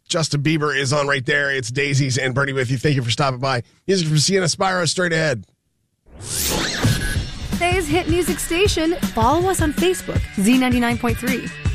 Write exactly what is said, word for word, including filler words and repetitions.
Justin Bieber is on right there. It's Daisies and Bernie with you. Thank you for stopping by. Music from Sienna Spyro straight ahead. Today's hit music station. Follow us on Facebook, Z ninety-nine point three.